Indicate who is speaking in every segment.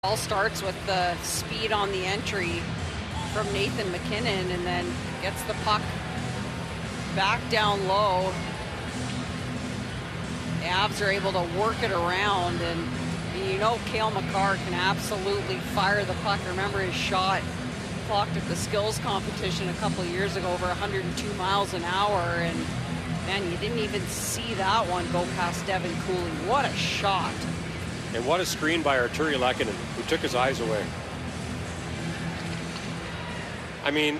Speaker 1: All starts with the speed on the entry from Nathan MacKinnon, and then gets the puck back down low. The Avs are able to work it around, and you know Cale Makar can absolutely fire the puck. Remember his shot clocked at the skills competition a couple of years ago over 102 miles an hour, and man, you didn't even see that one go past Devin Cooley. What a shot.
Speaker 2: And what a screen by Artturi Lehkonen, who took his eyes away. I mean,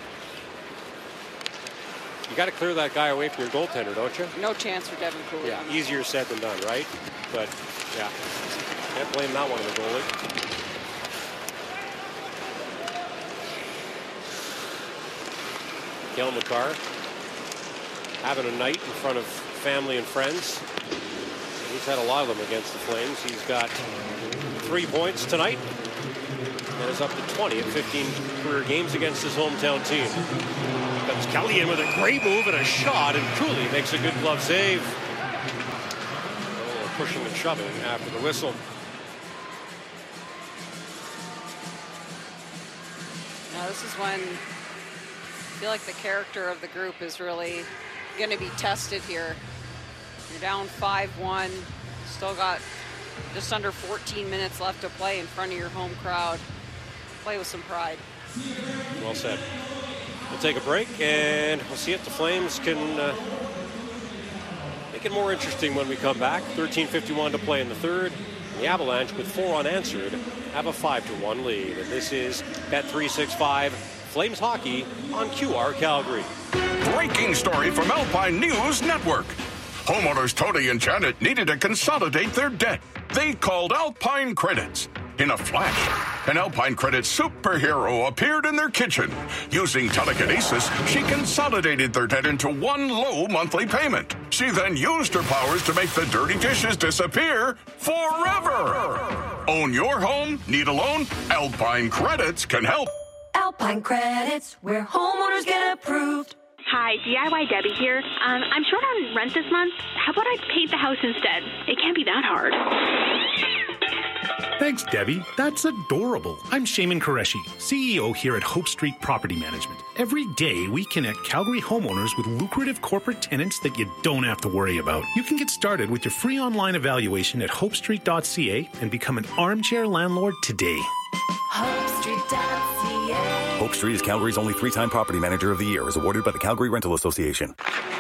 Speaker 2: you got to clear that guy away from your goaltender, don't you?
Speaker 1: No chance for Devin Cooley.
Speaker 2: Yeah, easier said than done, right? But, yeah, can't blame that one on the goalie. Cale Makar having a night in front of family and friends. He's had a lot of them against the Flames. He's got 3 points tonight and is up to 20 in 15 career games against his hometown team. Comes Kelly in with a great move and a shot, and Cooley makes a good glove save. Oh, pushing and shoving after the whistle.
Speaker 1: Now this is when I feel like the character of the group is really going to be tested here. You're down 5-1, still got just under 14 minutes left to play in front of your home crowd. Play with some pride.
Speaker 2: Well said. We'll take a break, and we'll see if the Flames can make it more interesting when we come back. 13:51 to play in the third. The Avalanche, with 4 unanswered, have a 5-1 lead. And this is Bet365 Flames Hockey on QR Calgary.
Speaker 3: Breaking story from Alpine News Network. Homeowners Tony and Janet needed to consolidate their debt. They called Alpine Credits. In a flash, an Alpine Credits superhero appeared in their kitchen. Using telekinesis, she consolidated their debt into one low monthly payment. She then used her powers to make the dirty dishes disappear forever. Own your home? Need a loan? Alpine Credits can help.
Speaker 4: Alpine Credits, where homeowners get approved.
Speaker 5: Hi, DIY Debbie here. I'm short on rent this month. How about I paint the house instead? It can't be that hard.
Speaker 6: Thanks, Debbie. That's adorable. I'm Shaman Qureshi, CEO here at Hope Street Property Management. Every day, we connect Calgary homeowners with lucrative corporate tenants that you don't have to worry about. You can get started with your free online evaluation at hopestreet.ca and become an armchair landlord today.
Speaker 4: HopeStreet.ca.
Speaker 7: Hope Street is Calgary's only 3-time Property Manager of the Year, as awarded by the Calgary Rental Association.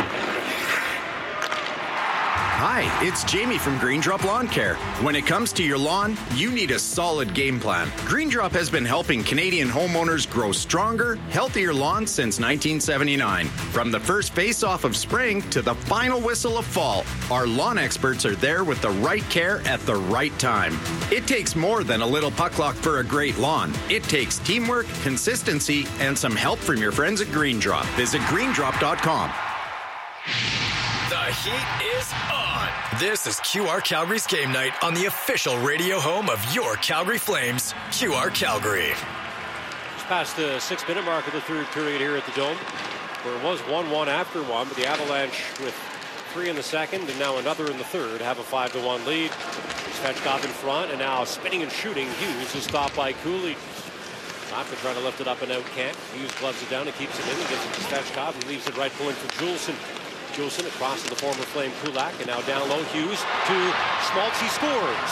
Speaker 8: Hi, it's Jamie from Green Drop Lawn Care. When it comes to your lawn, you need a solid game plan. Green Drop has been helping Canadian homeowners grow stronger, healthier lawns since 1979. From the first face-off of spring to the final whistle of fall, our lawn experts are there with the right care at the right time. It takes more than a little puck luck for a great lawn. It takes teamwork, consistency, and some help from your friends at Green Drop. Visit greendrop.com.
Speaker 9: The heat is on. This is QR Calgary's game night on the official radio home of your Calgary Flames, QR Calgary.
Speaker 2: Just past the 6-minute mark of the third period here at the Dome, where it was 1-1 after one, but the Avalanche with 3 in the second and now another in the third have a 5-1 lead. Svechkov in front, and now spinning and shooting. Hughes is stopped by Cooley. After trying to lift it up and out, can't. Hughes gloves it down and keeps it in and gives it to Svechkov. He leaves it right point for Juleson. Juleson across to the former Flame Kulak, and now down low, Hughes to Schmaltz. He scores.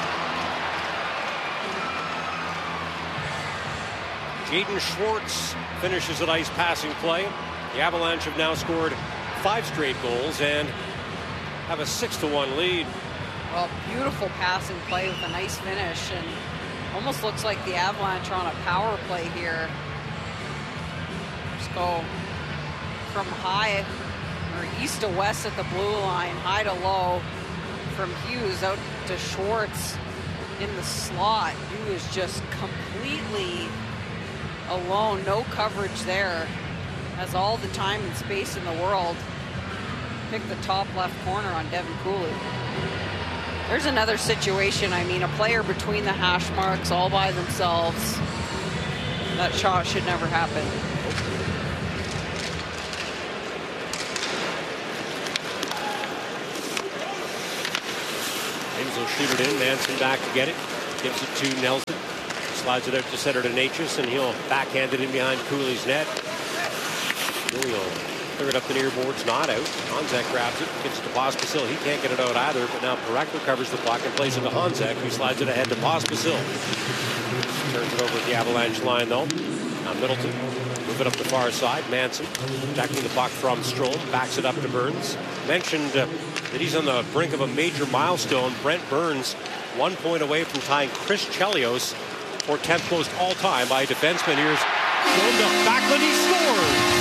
Speaker 2: Jaden Schwartz finishes a nice passing play. The Avalanche have now scored 5 straight goals and have a 6-1 lead.
Speaker 1: Well, beautiful passing play with a nice finish, and almost looks like the Avalanche are on a power play here. Just go from high or east to west at the blue line, high to low, from Hughes out to Schwartz in the slot. He was just completely alone, no coverage there. Has all the time and space in the world. Pick the top left corner on Devin Cooley. There's another situation. I mean, a player between the hash marks all by themselves. That shot should never happen.
Speaker 2: Flames will shoot it in. Manson back to get it. Gives it to Nelson. Slides it out to center to Natchez, and he'll backhand it in behind Cooley's net. Cooley will clear it up the near boards, not out. Honzek grabs it, gives it to Pospisil. He can't get it out either, but now Parekh recovers the puck and plays it to Honzek, who slides it ahead to Pospisil. Turns it over at the Avalanche line, though. Now Middleton, move it up the far side. Manson attacking the puck from Strome, backs it up to Burns. Mentioned that he's on the brink of a major milestone. Brent Burns, 1 point away from tying Chris Chelios for 10th most all-time by a defenseman. Here's Strome to Backlund, he scores!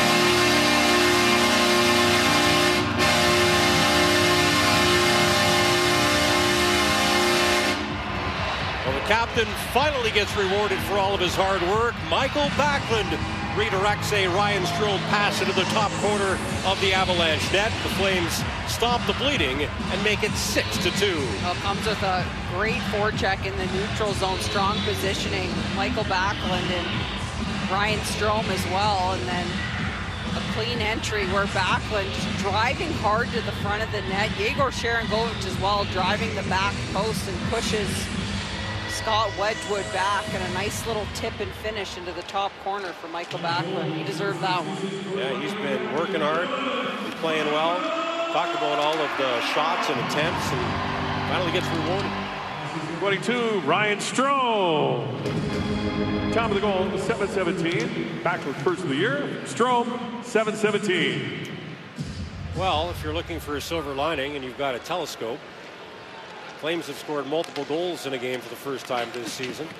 Speaker 2: Captain finally gets rewarded for all of his hard work. Michael Backlund redirects a Ryan Strome pass into the top corner of the Avalanche net. The Flames stop the bleeding and make it 6-2.
Speaker 1: Well, comes with a great forecheck in the neutral zone, strong positioning. Michael Backlund and Ryan Strome as well, and then a clean entry where Backlund driving hard to the front of the net. Yegor Sharangovich as well, driving the back post and pushes Scott Wedgwood back, and a nice little tip and finish into the top corner for Michael Backlund. He deserved that one.
Speaker 2: Yeah, he's been working hard, been playing well. Talked about all of the shots and attempts, and finally gets rewarded.
Speaker 10: 22, Ryan Strome. Top of the goal, 7-17. Backlund first of the year. Strome, 7-17.
Speaker 2: Well, if you're looking for a silver lining and you've got a telescope, Flames have scored multiple goals in a game for the first time this season.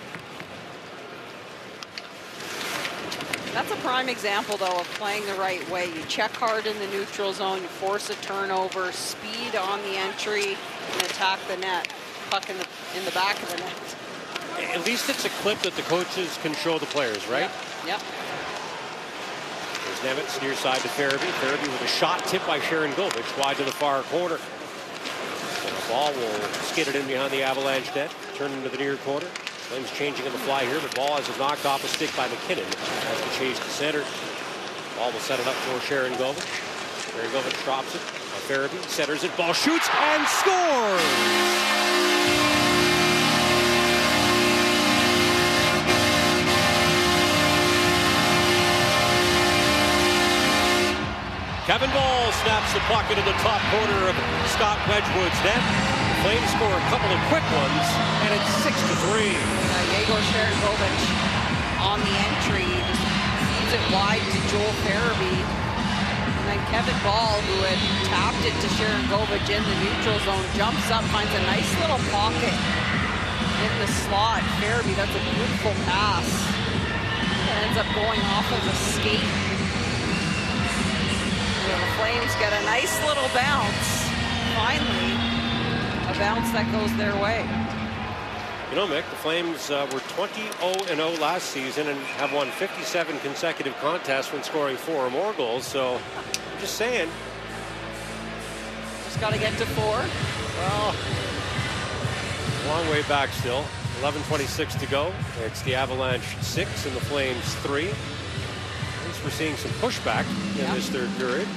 Speaker 1: That's a prime example, though, of playing the right way. You check hard in the neutral zone, you force a turnover, speed on the entry, and attack the net. Puck in the back of the net.
Speaker 2: At least it's a clip that the coaches can show the players, right?
Speaker 1: Yep.
Speaker 2: There's Nemitz near side to Farabee. Farabee with a shot tipped by Sharangovich wide to the far corner. The ball will skid it in behind the Avalanche net, turn into the near corner. Flames changing on the fly here, but ball has it knocked off a stick by McKinnon as the chase to center. Ball will set it up for Sharangovich. Sharangovich drops it. Farabee centers it, ball shoots and scores! Kevin Ball snaps the puck into the top corner of Scott Wedgwood's net. The Flames score a couple of quick ones, and it's 6-3.
Speaker 1: Yegor Sharangovich on the entry, just feeds it wide to Joel Farabee. And then Kevin Ball, who had tapped it to Sharangovich in the neutral zone, jumps up, finds a nice little pocket in the slot. Farabee, that's a beautiful pass. It ends up going off of a skate. The Flames get a nice little bounce. Finally, a bounce that goes their way.
Speaker 2: You know, Mick, the Flames were 20-0 last season and have won 57 consecutive contests when scoring 4 or more goals. So, I'm just saying.
Speaker 1: Just got to get to 4.
Speaker 2: Well, long way back still. 11:26 to go. It's the Avalanche 6 and the Flames 3. We're seeing some pushback in this third period.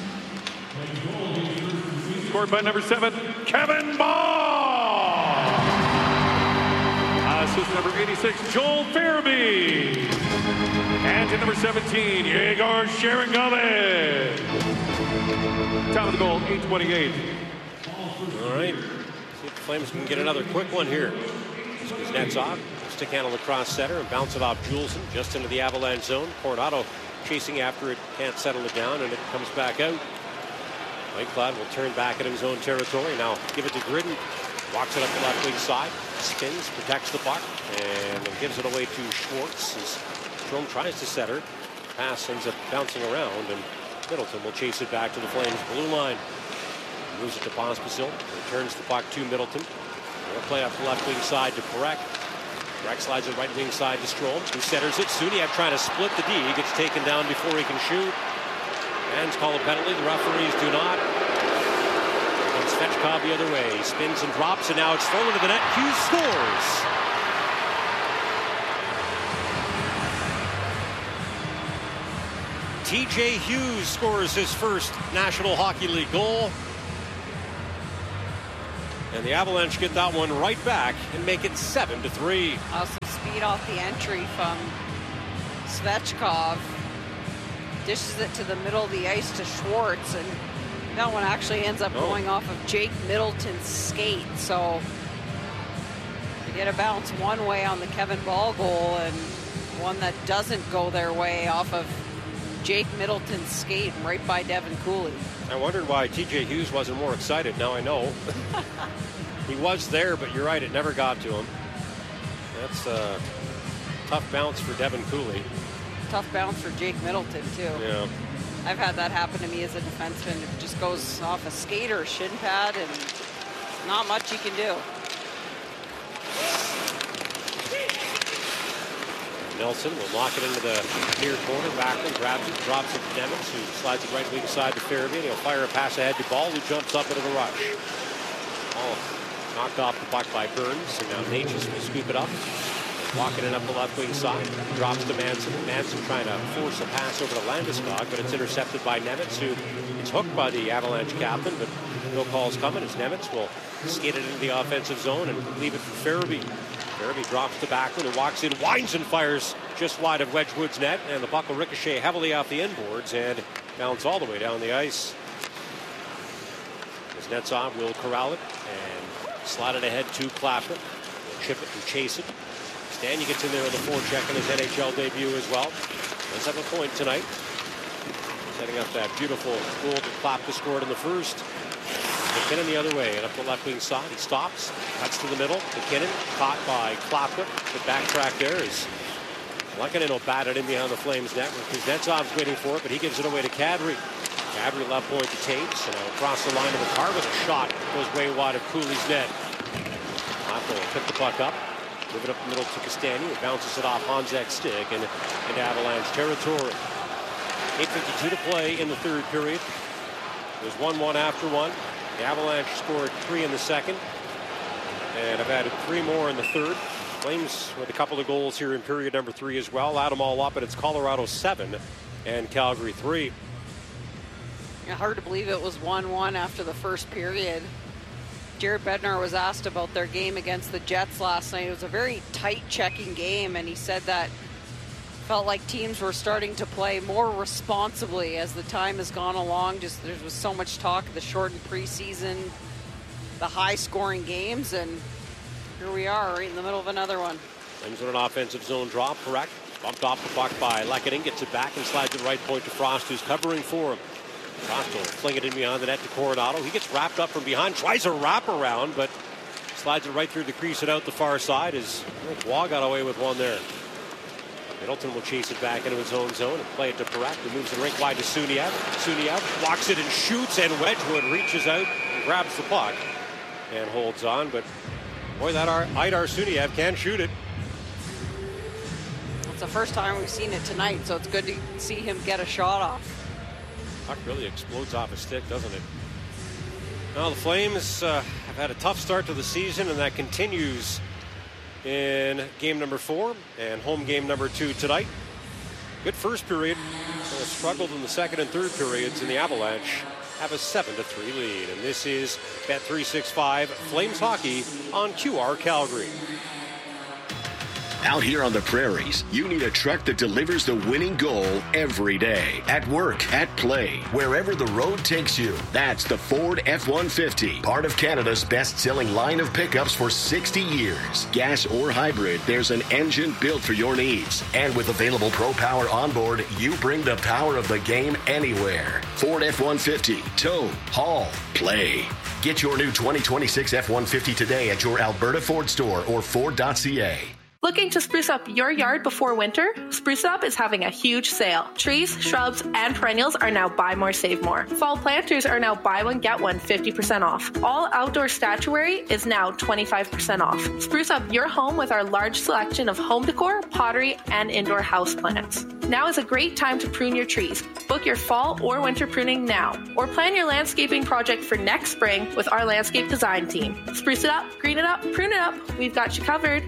Speaker 10: Scored by number 7, Kevin Ball. Assist number 86, Joel Farabee. And to number 17, Yegor Sharangovich. Top of the goal, 8:28.
Speaker 2: All right. See if the Flames can get another quick one here. Kuznetsov, stick handle across center and bounce it off Juleson just into the Avalanche zone. Coronado chasing after it, can't settle it down, and it comes back out. Whitecloud will turn back at his own territory. Now give it to Gridden. Walks it up the left wing side. Spins, protects the puck, and then gives it away to Schwartz as Strome tries to set her. Pass ends up bouncing around, and Middleton will chase it back to the Flames blue line. Moves it to Pospisil. Returns the puck to Middleton. More play up the left wing side to Parekh. Parekh slides it right wing side to Strome, who centers it. Suniev trying to split the D. He gets taken down before he can shoot. Fans call a penalty. The referees do not. And Svechkov the other way. He spins and drops, and now it's thrown into the net. Hughes scores. TJ Hughes scores his first National Hockey League goal. And the Avalanche get that one right back and make it 7-3.
Speaker 1: Some speed off the entry from Svechkov. Dishes it to the middle of the ice to Schwartz, and that one actually ends up going off of Jake Middleton's skate. So they get a bounce one way on the Kevin Ball goal, and one that doesn't go their way off of Jake Middleton's skate right by Devin Cooley.
Speaker 2: I wondered why TJ Hughes wasn't more excited. Now I know. He was there, but you're right, it never got to him. That's a tough bounce for Devin Cooley.
Speaker 1: Tough bounce for Jake Middleton, too.
Speaker 2: Yeah.
Speaker 1: I've had that happen to me as a defenseman. It just goes off a skate or a shin pad, and not much you can do.
Speaker 2: Nelson will lock it into the near corner. Backlund grabs it, drops it to Nemitz, who slides it right wing side to Farabee. He'll fire a pass ahead to Ball, who jumps up into the rush. Ball knocked off the puck by Burns, and now Natchez will scoop it up. Walking it up the left wing side. Drops to Manson. Manson trying to force a pass over to Landeskog, but it's intercepted by Nemitz, who is hooked by the Avalanche captain, but no calls coming as Nemitz will skate it into the offensive zone and leave it for Farabee. Farabee drops to Backlund and walks in, winds and fires just wide of Wedgwood's net, and the puck will ricochet heavily off the inboards and bounce all the way down the ice. Kuznetsov will corral it and slide it ahead to Clapper. Chip it and chase it. Stany gets in there with a forecheck in his NHL debut as well. Does have a point tonight. Setting up that beautiful goal that Clapper scored in the first. McKinnon the other way and up the left wing side. He stops, cuts to the middle. McKinnon caught by Clapper. The backtrack there is Lekanen will bat it in behind the Flames net. Kuznetsov's waiting for it, but he gives it away to Kadri. Kadri left point to Taves, and across the line to McCarr with a shot. Goes way wide of Cooley's net. Clapper will pick the puck up. Move it up the middle to Castagna. It bounces it off Honzek's stick and into Avalanche territory. 8:52 to play in the third period. It was 1-1 after one. The Avalanche scored 3 in the second. And have added 3 more in the third. Flames with a couple of goals here in period number 3 as well. Add them all up, and it's Colorado 7 and Calgary 3.
Speaker 1: Yeah, hard to believe it was 1-1 after the first period. Jared Bednar was asked about their game against the Jets last night. It was a very tight checking game, and he said that felt like teams were starting to play more responsibly as the time has gone along. Just there was so much talk of the shortened preseason, the high-scoring games, and here we are right in the middle of another one.
Speaker 2: Flames on an offensive zone drop, correct. Bumped off the puck by Lekanen, gets it back and slides it right point to Frost, who's covering for him. Frost will fling it in behind the net to Coronado. He gets wrapped up from behind, tries a wraparound, but slides it right through the crease and out the far side as Waugh got away with one there. Middleton will chase it back into his own zone and play it to Parak, who moves the rink wide to Suniev. Suniev walks it and shoots, and Wedgwood reaches out and grabs the puck and holds on. But boy, that Aidar Suniev can shoot it.
Speaker 1: It's the first time we've seen it tonight, so it's good to see him get a shot off.
Speaker 2: Puck really explodes off his stick, doesn't it? Now the Flames have had a tough start to the season, and that continues in game number 4 and home game number 2 tonight. Good first period. Struggled in the second and third periods, and the Avalanche have a 7-3 lead. And this is Bet365 Flames Hockey on QR Calgary.
Speaker 11: Out here on the prairies, you need a truck that delivers the winning goal every day. At work, at play, wherever the road takes you. That's the Ford F-150, part of Canada's best-selling line of pickups for 60 years. Gas or hybrid, there's an engine built for your needs. And with available Pro Power onboard, you bring the power of the game anywhere. Ford F-150, tow, haul, play. Get your new 2026 F-150 today at your Alberta Ford store or Ford.ca.
Speaker 12: Looking to spruce up your yard before winter? Spruce Up is having a huge sale. Trees, shrubs, and perennials are now buy more, save more. Fall planters are now buy one, get one 50% off. All outdoor statuary is now 25% off. Spruce up your home with our large selection of home decor, pottery, and indoor house plants. Now is a great time to prune your trees. Book your fall or winter pruning now, or plan your landscaping project for next spring with our landscape design team. Spruce it up, green it up, prune it up. We've got you covered.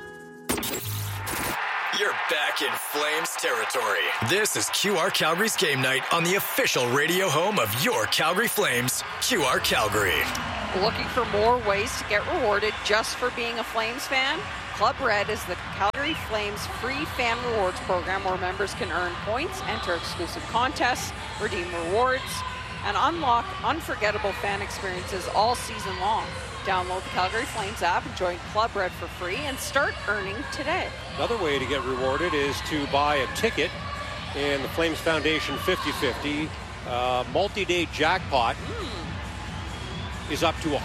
Speaker 9: You're back in Flames territory. This is QR Calgary's game night on the official radio home of your Calgary Flames, QR Calgary.
Speaker 1: Looking for more ways to get rewarded just for being a Flames fan? Club Red is the Calgary Flames free fan rewards program where members can earn points, enter exclusive contests, redeem rewards, and unlock unforgettable fan experiences all season long. Download the Calgary Flames app and join Club Red for free and start earning today.
Speaker 2: Another way to get rewarded is to buy a ticket in the Flames Foundation 50-50 multi-day jackpot. Is up to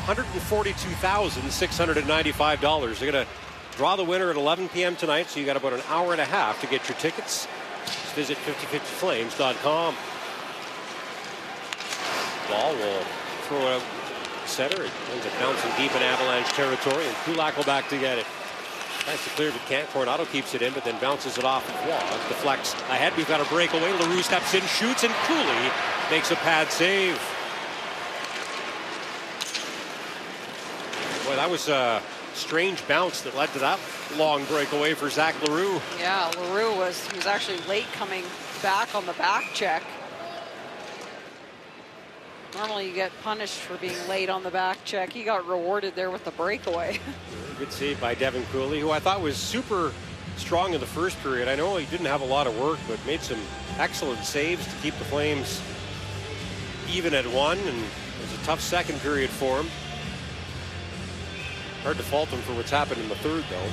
Speaker 2: $142,695. They're going to draw the winner at 11 p.m. tonight, so you got about an hour and a half to get your tickets. Just visit 5050flames.com. Ball will throw it out center. It ends up bouncing deep in Avalanche territory, and Kulak will back to get it. Tries to clear it, but can't. Coronado keeps it in, but then bounces it off of Wall. Deflects ahead. We've got a breakaway. Leroux steps in, shoots, and Cooley makes a pad save. Boy, that was a strange bounce that led to that long breakaway for Zach Leroux.
Speaker 1: Yeah, Leroux was actually late coming back on the back check. Normally you get punished for being late on the back check. He got rewarded there with the breakaway.
Speaker 2: Good save by Devin Cooley, who I thought was super strong in the first period. I know he didn't have a lot of work, but made some excellent saves to keep the Flames even at 1, and it was a tough second period for him. Hard to fault him for what's happened in the third, though.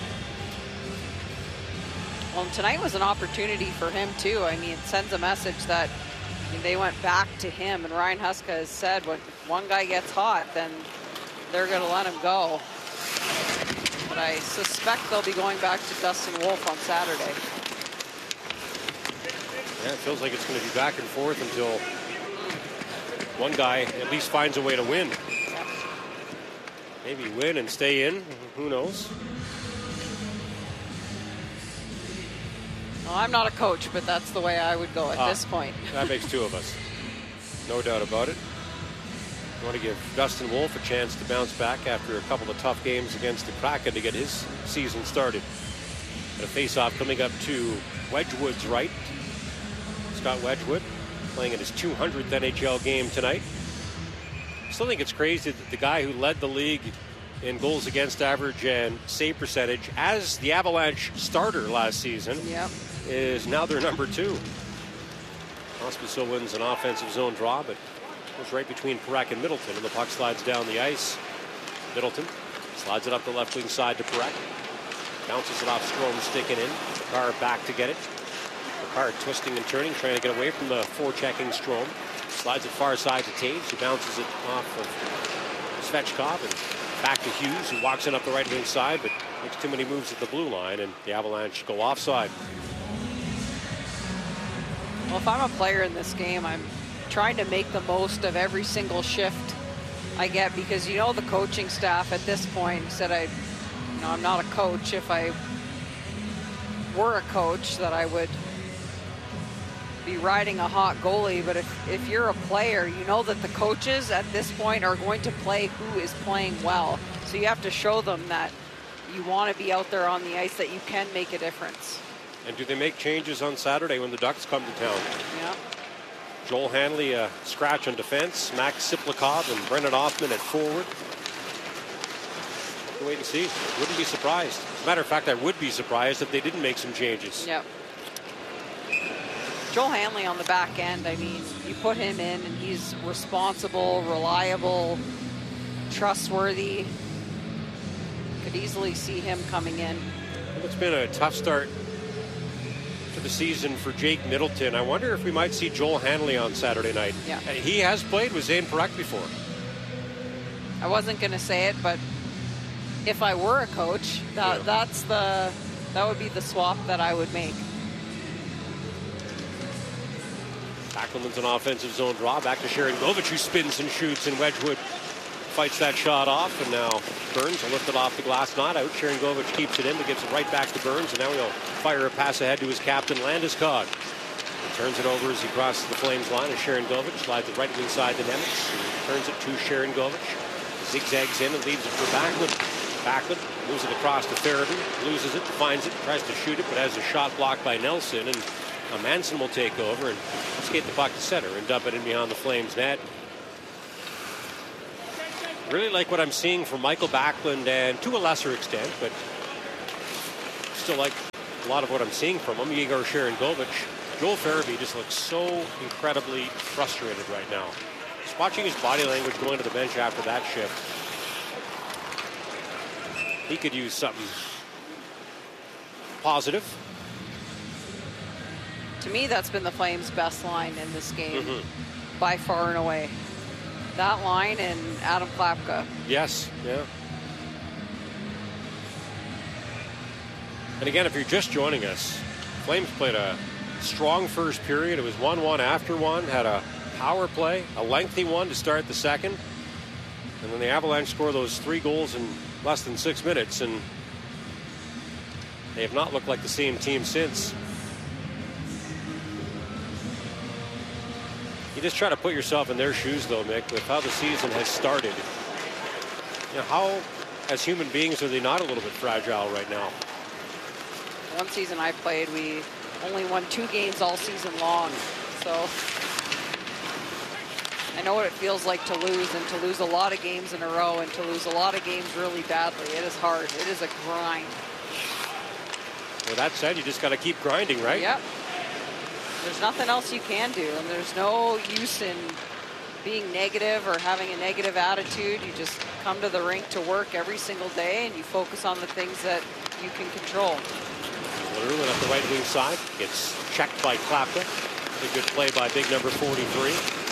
Speaker 1: Well, tonight was an opportunity for him, too. I mean, it sends a message that they went back to him, and Ryan Huska has said when one guy gets hot, then they're going to let him go. But I suspect they'll be going back to Dustin Wolf on Saturday.
Speaker 2: Yeah, it feels like it's going to be back and forth until one guy at least finds a way to win. Maybe win and stay in. Who knows?
Speaker 1: Well, I'm not a coach, but that's the way I would go at this point.
Speaker 2: That makes two of us. No doubt about it. I want to give Dustin Wolf a chance to bounce back after a couple of tough games against the Kraken to get his season started. And a face-off coming up to Wedgwood's right. Scott Wedgwood playing in his 200th NHL game tonight. I still think it's crazy that the guy who led the league in goals against average and save percentage as the Avalanche starter last season is now their number 2. Pospisil wins an offensive zone draw, but goes right between Parekh and Middleton, and the puck slides down the ice. Middleton slides it up the left wing side to Parekh. Bounces it off Strome, sticking in. Makar back to get it. Makar twisting and turning, trying to get away from the forechecking Strome. Slides it far side to Taves, who bounces it off of Svechkov and back to Hughes, who walks in up the right wing side, but makes too many moves at the blue line, and the Avalanche go offside.
Speaker 1: Well, if I'm a player in this game, I'm trying to make the most of every single shift I get, because the coaching staff at this point said I'm not a coach. If I were a coach, that I would be riding a hot goalie, but if you're a player, you know that the coaches at this point are going to play who is playing well. So you have to show them that you want to be out there on the ice, that you can make a difference.
Speaker 2: And do they make changes on Saturday when the Ducks come to town?
Speaker 1: Yeah.
Speaker 2: Joel Hanley scratch on defense, Max Siplikov and Brendan Hoffman at forward. We'll wait and see. Wouldn't be surprised. As a matter of fact, I would be surprised if they didn't make some changes.
Speaker 1: Yep. Joel Hanley on the back end, I mean, you put him in and he's responsible, reliable, trustworthy. Could easily see him coming in.
Speaker 2: It's been a tough start to the season for Jake Middleton. I wonder if we might see Joel Hanley on Saturday night.
Speaker 1: Yeah.
Speaker 2: He has played with Zane Parekh before.
Speaker 1: I wasn't going to say it, but if I were a coach, that would be the swap that I would make.
Speaker 2: Backelman's an offensive zone draw. Back to Sharangovich, who spins and shoots, and Wedgwood fights that shot off, and now Burns will lift it off the glass, not out. Sharangovich keeps it in, but gives it right back to Burns, and now he'll fire a pass ahead to his captain, Landeskog. He turns it over as he crosses the Flames line, and Sharangovich slides it right inside the Nemitz. Turns it to Sharangovich. Zigzags in and leaves it for Backlund. Backlund moves it across to Ferritin, loses it, finds it, tries to shoot it, but has a shot blocked by Nelson, and Manson will take over and skate the puck to center and dump it in behind the Flames net. Really like what I'm seeing from Michael Backlund, and to a lesser extent, but still like a lot of what I'm seeing from him, Yegor Sharangovich. Joel Farabee just looks so incredibly frustrated right now. Just watching his body language going to the bench after that shift. He could use something positive.
Speaker 1: To me, that's been the Flames' best line in this game, by far and away. That line and Adam Klapka.
Speaker 2: Yes, yeah. And again, if you're just joining us, Flames played a strong first period. It was 1-1 after one, had a power play, a lengthy one to start the second. And then the Avalanche score those 3 goals in less than 6 minutes, and they have not looked like the same team since. You just try to put yourself in their shoes, though, Mick, with how the season has started. You know, how, as human beings, are they not a little bit fragile right now?
Speaker 1: One season I played, we only won 2 games all season long. So I know what it feels like to lose, and to lose a lot of games in a row, and to lose a lot of games really badly. It is hard. It is a grind.
Speaker 2: With that said, you just got to keep grinding, right?
Speaker 1: Yep. There's nothing else you can do, and there's no use in being negative or having a negative attitude. You just come to the rink to work every single day, and you focus on the things that you can control.
Speaker 2: Leroux at the right wing side gets checked by Klapka. A good play by big number 43.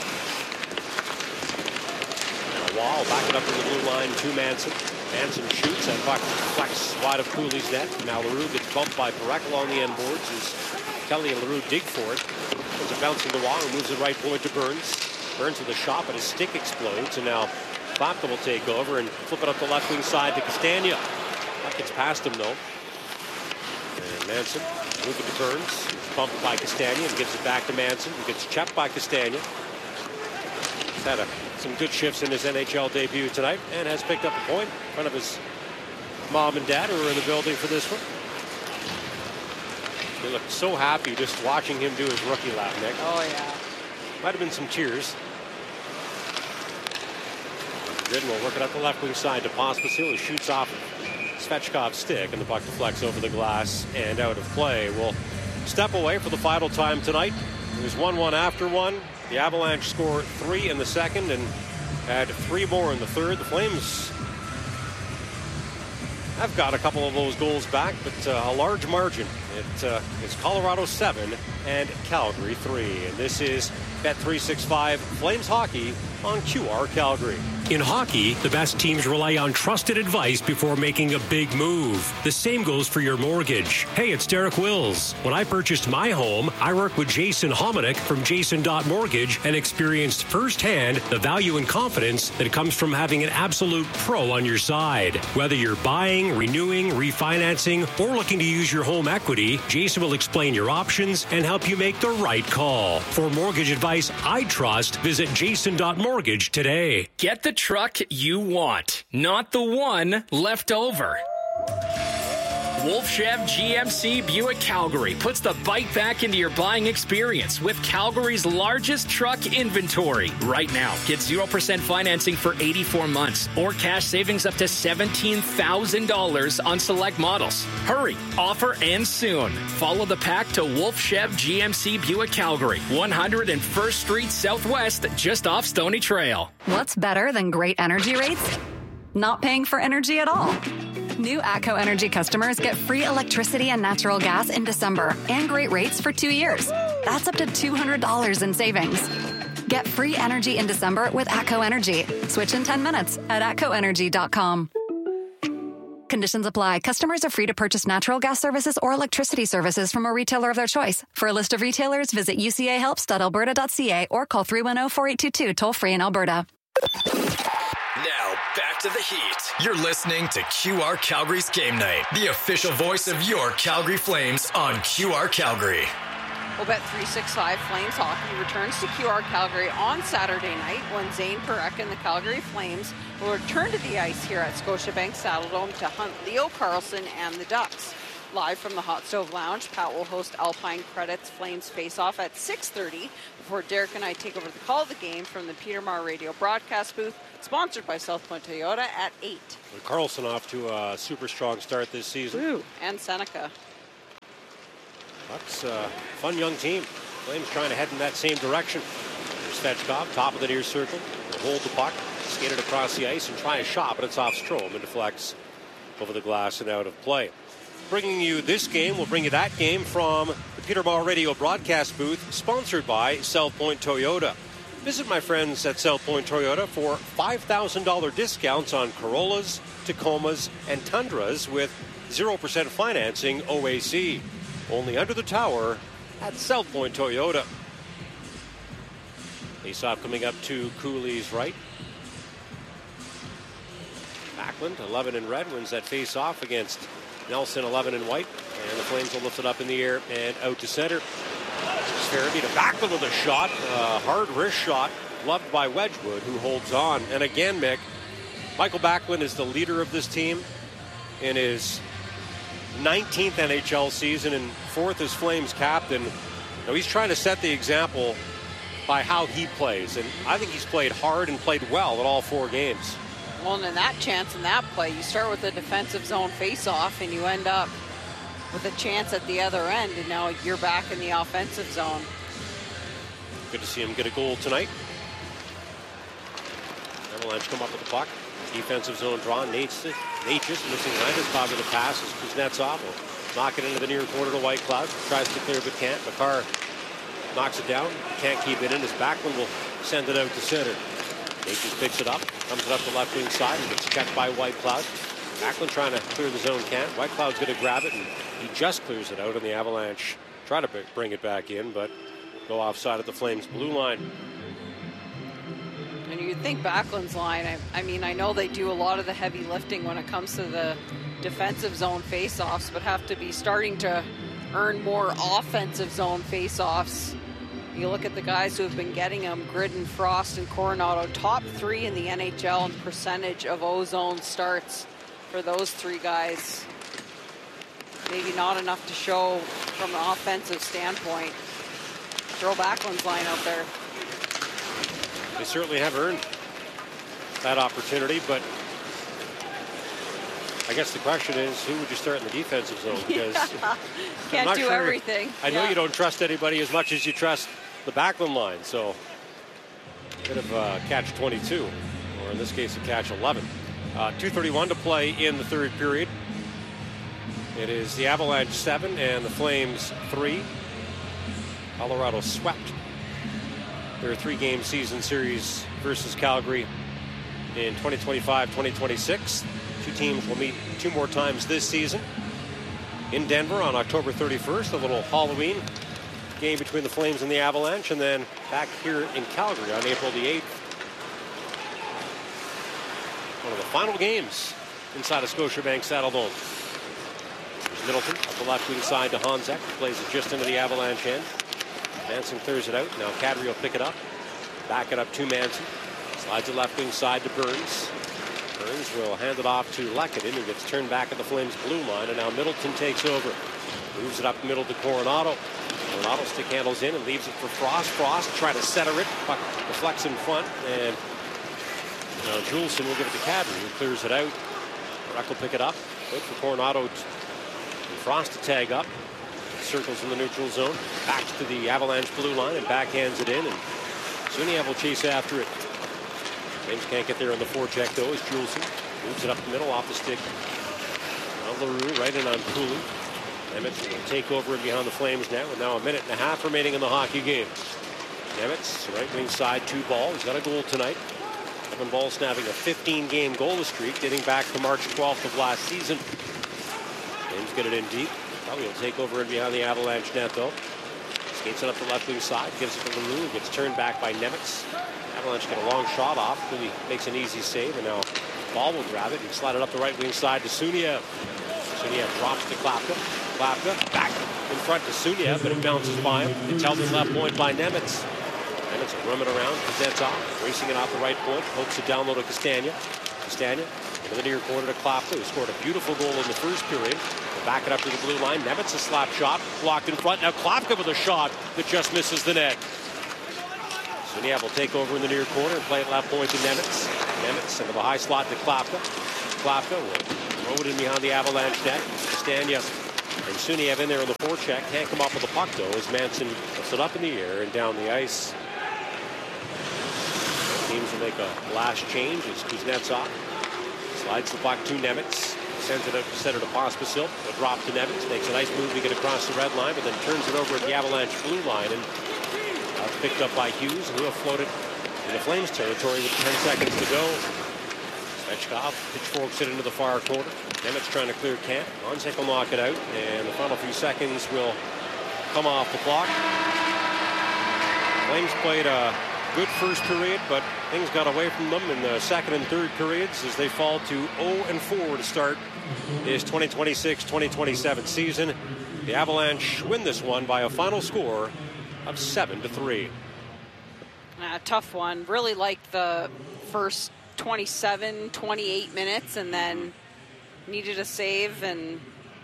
Speaker 2: Now Wall backing up to the blue line to Manson. Manson shoots, and puck flex wide of Cooley's net. Now Leroux gets bumped by Parekh along the end boards as Kelly and Leroux dig for it. There's a bouncing to Wall, who moves the right point to Burns. Burns with a shot, but his stick explodes, and now Klapka will take over and flip it up the left wing side to Castagna. That gets past him, though. And Manson moving to Burns. He's bumped by Castagna and gives it back to Manson, who gets checked by Castagna. He's had some good shifts in his NHL debut tonight and has picked up a point in front of his mom and dad, who are in the building for this one. They looked so happy just watching him do his rookie lap, Nick.
Speaker 1: Oh, yeah.
Speaker 2: Might have been some tears. Gooden will work it up the left wing side to Pospisil, who shoots off Svechkov's stick, and the puck deflects over the glass and out of play. We'll step away for the final time tonight. It was 1-1 after one. The Avalanche scored 3 in the second and had 3 more in the third. The Flames have got a couple of those goals back, but a large margin. It is Colorado 7 and Calgary 3. And this is Bet365 Flames Hockey on QR Calgary.
Speaker 13: In hockey, the best teams rely on trusted advice before making a big move. The same goes for your mortgage. Hey, it's Derek Wills. When I purchased my home, I worked with Jason Hominick from Jason.Mortgage and experienced firsthand the value and confidence that comes from having an absolute pro on your side. Whether you're buying, renewing, refinancing, or looking to use your home equity, Jason will explain your options and help you make the right call. For mortgage advice I trust, visit Jason.Mortgage today.
Speaker 14: Get the truck you want, not the one left over. Wolf Chev GMC Buick Calgary puts the bike back into your buying experience with Calgary's largest truck inventory. Right now, get 0% financing for 84 months or cash savings up to $17,000 on select models. Hurry, offer ends soon. Follow the pack to Wolf Chev GMC Buick Calgary, 101st Street Southwest, just off Stony Trail.
Speaker 15: What's better than great energy rates? Not paying for energy at all. New ATCO Energy customers get free electricity and natural gas in December and great rates for 2 years. That's up to $200 in savings. Get free energy in December with ATCO Energy. Switch in 10 minutes at atcoenergy.com. Conditions apply. Customers are free to purchase natural gas services or electricity services from a retailer of their choice. For a list of retailers, visit ucahelps.alberta.ca or call 310-4822 toll-free in Alberta.
Speaker 9: Now, back to the Heat. You're listening to QR Calgary's Game Night, the official voice of your Calgary Flames on QR Calgary.
Speaker 1: Well, Bet365 Flames Hockey returns to QR Calgary on Saturday night when Zane Parekh and the Calgary Flames will return to the ice here at Scotiabank Saddledome to hunt Leo Carlsson and the Ducks. live from the Hot Stove Lounge. Pat will host Alpine Credits Flames face-off at 6:30 before Derek and I take over the call of the game from the Peter Maher Radio broadcast booth, sponsored by South Point Toyota at 8.
Speaker 2: Carlson off to a super strong start this season.
Speaker 1: Ooh, and Seneca.
Speaker 2: That's a fun young team. Flames trying to head in that same direction. There's Svechkov, top of the near circle. He'll hold the puck, skate it across the ice, and try a shot, but it's off Strome and deflects over the glass and out of play. Bringing you this game, we'll bring you that game from the Peter Maher Radio broadcast booth, sponsored by South Point Toyota. Visit my friends at South Point Toyota for $5,000 discounts on Corollas, Tacomas, and Tundras with 0% financing OAC. Only under the tower at South Point Toyota. Face-off coming up to Cooley's right. Backlund, 11 in red, wins that face-off against Nelson, 11 in white. And the Flames will lift it up in the air and out to center. Farabee to Backlund with a shot. Hard wrist shot, gloved by Wedgwood, who holds on. And again, Mick, Michael Backlund is the leader of this team in his 19th NHL season and 4th as Flames captain. Now he's trying to set the example by how he plays, and I think he's played hard and played well in all 4 games.
Speaker 1: Well, and in that chance in that play, you start with a defensive zone face-off and you end up with a chance at the other end, and now you're back in the offensive zone.
Speaker 2: Good to see him get a goal tonight. Avalanche come up with the puck. Defensive zone draw. Natchez missing Landeskog with the pass as Kuznetsov will knock it into the near corner to Whitecloud. Tries to clear but can't. Makar knocks it down. Can't keep it in. His Backlund will send it out to center. Natchez picks it up. Comes it up the left wing side and gets checked by Whitecloud. Backlund trying to clear the zone, can't. Whitecloud's going to grab it, and he just clears it out, and the Avalanche try to bring it back in, but go offside at the Flames' blue line.
Speaker 1: And you'd think Backlund's line, I mean, I know they do a lot of the heavy lifting when it comes to the defensive zone face-offs, but have to be starting to earn more offensive zone face-offs. You look at the guys who have been getting them, Gridden, Frost, and Coronado, top 3 in the NHL in percentage of O-zone starts for those 3 guys. Maybe not enough to show from an offensive standpoint. Throw Backlund's line out there.
Speaker 2: They certainly have earned that opportunity, but I guess the question is, who would you start in the defensive zone? Because
Speaker 1: can't do everything.
Speaker 2: I know you don't trust anybody as much as you trust the Backlund line, so a bit of a catch-22, or in this case a catch-11. 2:31 to play in the third period. It is the Avalanche 7 and the Flames 3. Colorado swept their 3-game season series versus Calgary in 2025-2026. 2 teams will meet 2 more times this season in Denver on October 31st, a little Halloween game between the Flames and the Avalanche, and then back here in Calgary on April the 8th. One of the final games inside of Scotiabank Saddledome. There's Middleton up the left wing side to Honzek, plays it just into the Avalanche end. Manson clears it out. Now Kadri will pick it up. Back it up to Manson. Slides it left wing side to Burns. Burns will hand it off to Lehkonen, who gets turned back at the Flames blue line, and now Middleton takes over. Moves it up the middle to Coronado. Coronado stick handles in and leaves it for Frost. Frost try to center it. Puck deflects in front, and now Juleson will give it to Kadri, who clears it out. Ruck will pick it up. Wait for Coronado and Frost to tag up. Circles in the neutral zone. Back to the Avalanche blue line and backhands it in, and Suniev will chase after it. Flames can't get there on the forecheck though as Juleson moves it up the middle off the stick. Now LaRue right in on Cooley. Nemitz will take over and behind the Flames now, with now a minute and a half remaining in the hockey game. Nemitz, right wing side, 2 ball. He's got a goal tonight. Evan Ball-snapping a 15-game goalless streak dating back to March 12th of last season. Flames get it in deep. Probably will take over and behind the Avalanche net though. Skates it up the left wing side, gives it to LaRue, gets turned back by Nemitz. Avalanche get a long shot off. Cooley makes an easy save, and now Ball will grab it and slide it up the right wing side to Suniev. Suniev drops to Klapka. Klapka back in front to Suniev, but it bounces by him. It's held in left point by Nemitz. Nemitz will rum it around. Kuznetsov racing it off the right point. Pokes it down low to Castagna. Castagna into the near corner to Klapka, who scored a beautiful goal in the first period. back it up to the blue line. Nemitz a slap shot, blocked in front. Now Klapka with a shot that just misses the net. Suniev will take over in the near corner and play at left point to Nemitz. Nemitz into the high slot to Klapka. Klapka will throw it in behind the Avalanche net. Castagna and Suniev in there in the forecheck. Can't come up with the puck though as Manson puts it up in the air and down the ice. Teams will make a last change as Kuznetsov slides the puck to Nemitz. Sends it out to center to Pospisil. A drop to Nemitz. Makes a nice move to get across the red line, but then turns it over at the Avalanche blue line. And picked up by Hughes, and he'll float it in the Flames territory with 10 seconds to go. Svechkov pitchforks it into the far corner. Nemitz trying to clear Kent. Honzek will knock it out, and the final few seconds will come off the clock. Flames played a good first period, but things got away from them in the second and third periods as they fall to 0-4 to start this 2026-2027 season. The Avalanche win this one by a final score of 7-3.
Speaker 1: A tough one. Really liked the first 27, 28 minutes, and then needed a save and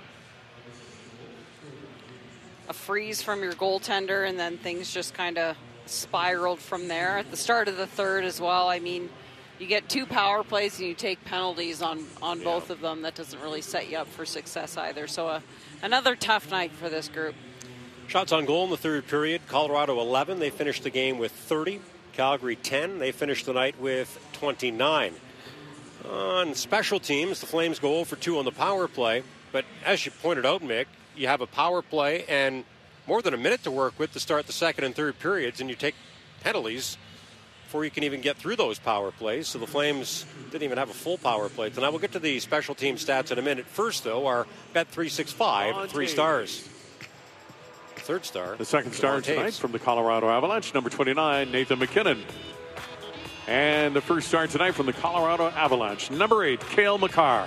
Speaker 1: a freeze from your goaltender, and then things just kind of spiraled from there. At the start of the third as well, I mean, you get 2 power plays and you take penalties on both of them. That doesn't really set you up for success either. So another tough night for this group.
Speaker 2: Shots on goal in the third period. Colorado 11. They finished the game with 30. Calgary 10. They finished the night with 29. On special teams, the Flames go 0 for 2 on the power play. But as you pointed out, Mick, you have a power play and more than a minute to work with to start the second and third periods, and you take penalties before you can even get through those power plays. So the Flames didn't even have a full power play tonight. We'll get to the special team stats in a minute. First, though, our Bet365 3 stars. Third star.
Speaker 10: The second star tonight from the Colorado Avalanche, number 29, Nathan MacKinnon. And the first star tonight from the Colorado Avalanche, number 8, Cale Makar.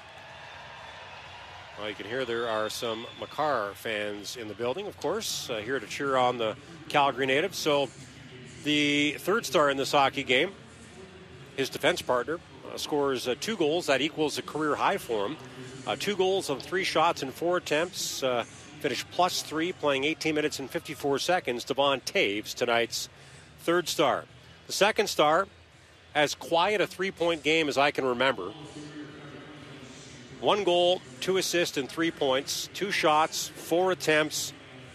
Speaker 2: Well, you can hear there are some Makar fans in the building, of course, here to cheer on the Calgary native. So the third star in this hockey game, his defense partner, scores 2 goals. That equals a career high for him. 2 goals on 3 shots in 4 attempts. Finished +3, playing 18 minutes and 54 seconds. Devon Toews, tonight's third star. The second star, as quiet a 3-point game as I can remember. 1 goal, 2 assists, and 3 points. 2 shots, 4 attempts,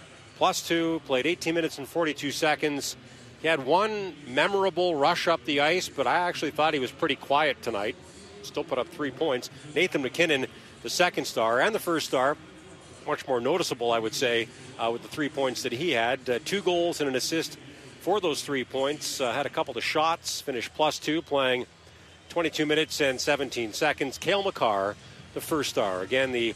Speaker 2: +2, played 18 minutes and 42 seconds. He had 1 memorable rush up the ice, but I actually thought he was pretty quiet tonight. Still put up 3 points. Nathan MacKinnon, the second star, and the first star, much more noticeable, I would say, with the 3 points that he had. 2 goals and an assist for those 3 points. Had a couple of shots, finished +2, playing 22 minutes and 17 seconds. Cale Makar, the first star. Again, the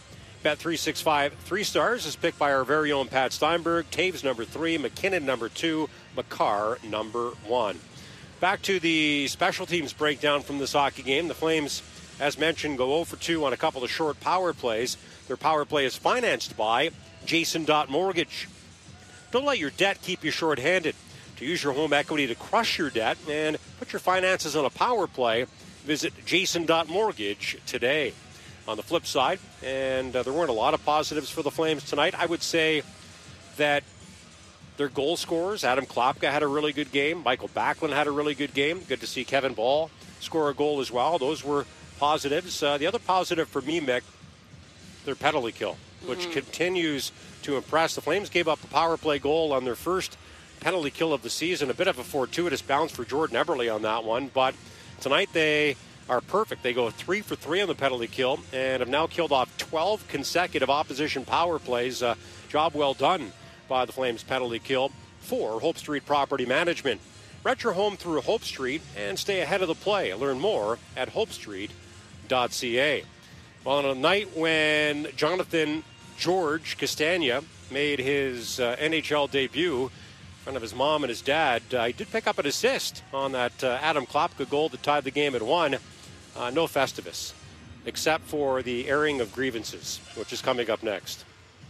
Speaker 2: Bet365 3 stars is picked by our very own Pat Steinberg. Toews number 3, MacKinnon number 2, Makar number 1. Back to the special teams breakdown from this hockey game. The Flames, as mentioned, go 0 for 2 on a couple of short power plays. Their power play is financed by Jason Mortgage. Don't let your debt keep you short-handed. To use your home equity to crush your debt and put your finances on a power play, visit Jason Mortgage today. On the flip side, and there weren't a lot of positives for the Flames tonight, I would say that their goal scorers, Adam Klapka had a really good game. Michael Backlund had a really good game. Good to see Kevin Ball score a goal as well. Those were positives. The other positive for me, Mick, their penalty kill, which continues to impress. The Flames gave up a power play goal on their first penalty kill of the season. A bit of a fortuitous bounce for Jordan Eberle on that one, but tonight they are perfect. They go 3 for 3 on the penalty kill and have now killed off 12 consecutive opposition power plays. Job well done by the Flames penalty kill for Hope Street Property Management. Rent your home through Hope Street and stay ahead of the play. Learn more at hopestreet.ca. Well, on a night when Jonathan George Castagna made his NHL debut in front of his mom and his dad, he did pick up an assist on that Adam Klapka goal that tied the game at 1. No Festivus, except for the airing of grievances, which is coming up next.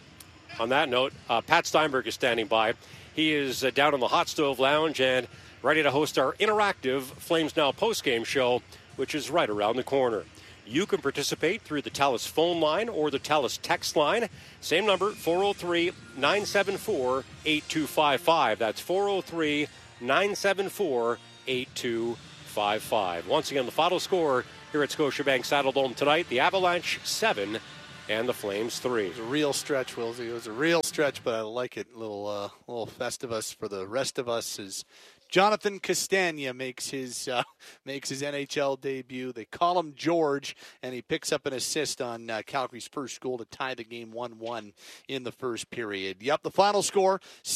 Speaker 2: On that note, Pat Steinberg is standing by. He is down in the Hot Stove Lounge and ready to host our interactive Flames Now postgame show, which is right around the corner. You can participate through the TELUS phone line or the TELUS text line. Same number, 403-974-8255. That's 403-974-8255. Once again, the final score here at Scotiabank Saddledome tonight, the Avalanche 7 and the Flames 3.
Speaker 16: It was a real stretch, Wilsey. It was a real stretch, but I like it. A little Festivus for the rest of us as Jonathan Castagna makes his NHL debut. They call him George, and he picks up an assist on Calgary's first goal to tie the game 1-1 in the first period. Yep, the final score,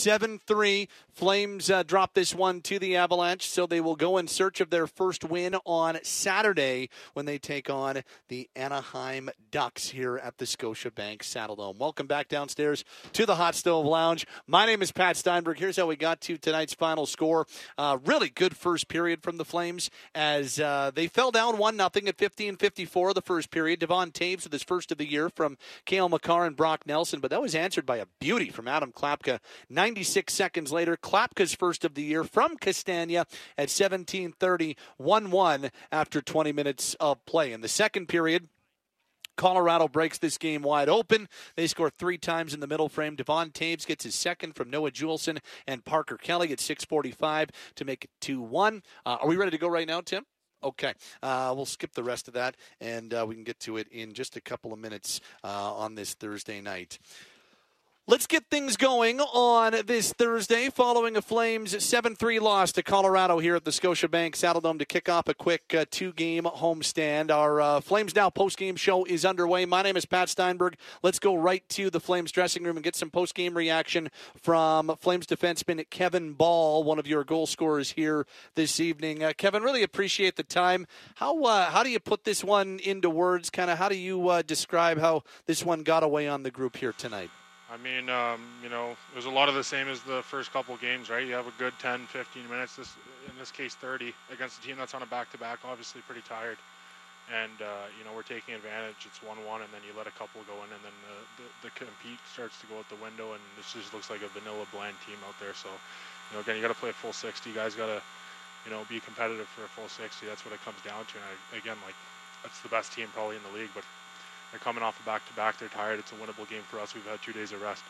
Speaker 16: 7-3. Flames drop this one to the Avalanche, so they will go in search of their first win on Saturday when they take on the Anaheim Ducks here at the Scotiabank Saddledome. Welcome back downstairs to the Hot Stove Lounge. My name is Pat Steinberg. Here's how we got to tonight's final score. Really good first period from the Flames as they fell down 1-0 at 15:54 the first period. Devon Toews with his first of the year from Cale Makar and Brock Nelson, but that was answered by a beauty from Adam Klapka. 96 seconds later, Klapka's first of the year from Castagna at 17:30, 1-1 after 20 minutes of play. In the second period, Colorado breaks this game wide open. They score 3 times in the middle frame. Devon Toews gets his second from Noah Juleson and Parker Kelly at 6:45 to make it 2-1. Are we ready to go right now, Tim? Okay. We'll skip the rest of that, and we can get to it in just a couple of minutes on this Thursday night. Let's get things going on this Thursday following a Flames 7-3 loss to Colorado here at the Scotiabank Saddledome to kick off a quick 2-game homestand. Our Flames Now postgame show is underway. My name is Pat Steinberg. Let's go right to the Flames dressing room and get some postgame reaction from Flames defenseman Kevin Ball, one of your goal scorers here this evening. Kevin, really appreciate the time. How do you put this one into words? Kind of how do you describe how this one got away on the group here tonight?
Speaker 17: I mean, it was a lot of the same as the first couple games, right? You have a good 10, 15 minutes, in this case 30, against a team that's on a back-to-back, obviously pretty tired. And, we're taking advantage. It's 1-1, and then you let a couple go in, and then the compete starts to go out the window, and this just looks like a vanilla bland team out there. So, again, you got to play a full 60. You guys got to, be competitive for a full 60. That's what it comes down to. And, that's the best team probably in the league, but they're coming off a back-to-back. They're tired. It's a winnable game for us. We've had 2 days of rest.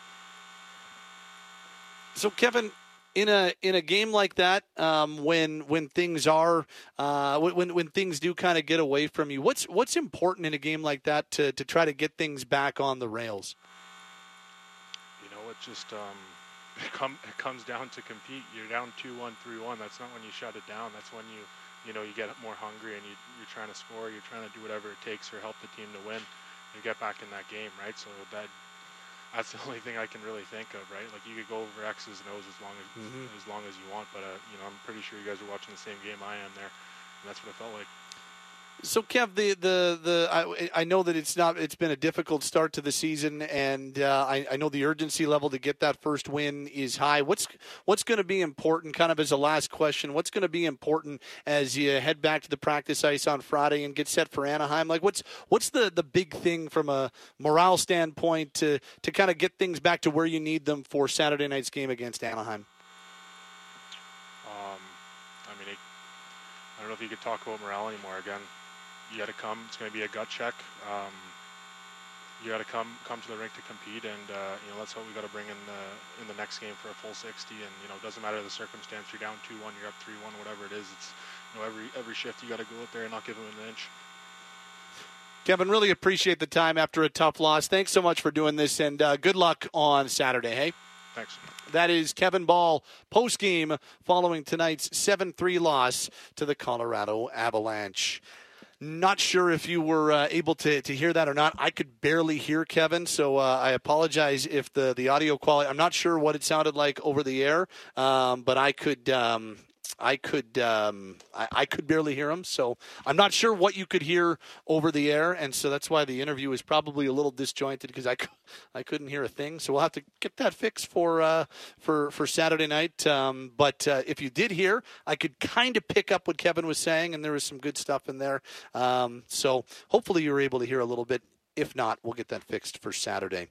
Speaker 16: So, Kevin, in a game like that, when things are when things do kind of get away from you, what's important in a game like that to try to get things back on the rails?
Speaker 17: It just it comes down to compete. You're down 2-1, 3-1. That's not when you shut it down. That's when you get more hungry and you're trying to score. You're trying to do whatever it takes or help the team to win. You get back in that game, right? So that's the only thing I can really think of, right? Like you could go over X's and O's as long as you want, but I'm pretty sure you guys are watching the same game I am there, and that's what it felt like.
Speaker 16: So, Kev, I know that it's been a difficult start to the season, and I know the urgency level to get that first win is high. What's going to be important, kind of as a last question, what's going to be important as you head back to the practice ice on Friday and get set for Anaheim? Like, what's the big thing from a morale standpoint to kind of get things back to where you need them for Saturday night's game against Anaheim?
Speaker 17: I don't know if you could talk about morale anymore. Again, you got to come. It's going to be a gut check. You got to come to the rink to compete, and that's what we got to bring in the next game for a full 60. And it doesn't matter the circumstance. You're down 2-1, you're up 3-1, whatever it is. It's every shift you got to go out there and not give them an inch.
Speaker 16: Kevin, really appreciate the time after a tough loss. Thanks so much for doing this, and good luck on Saturday. Hey.
Speaker 17: Thanks.
Speaker 16: That is Kevin Ball post-game following tonight's 7-3 loss to the Colorado Avalanche. Not sure if you were able to hear that or not. I could barely hear Kevin, so I apologize if the audio quality. I'm not sure what it sounded like over the air, but I could barely hear him, so I'm not sure what you could hear over the air, and so that's why the interview is probably a little disjointed because I couldn't hear a thing. So we'll have to get that fixed for Saturday night. But if you did hear, I could kind of pick up what Kevin was saying, and there was some good stuff in there. So hopefully you were able to hear a little bit If not, we'll get that fixed for Saturday.